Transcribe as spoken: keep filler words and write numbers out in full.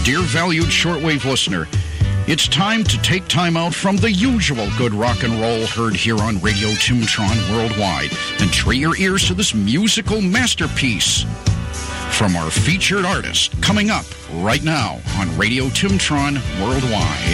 Dear valued shortwave listener, it's time to take time out from the usual good rock and roll heard here on Radio Timtron Worldwide and treat your ears to this musical masterpiece from our featured artist coming up right now on Radio Timtron Worldwide.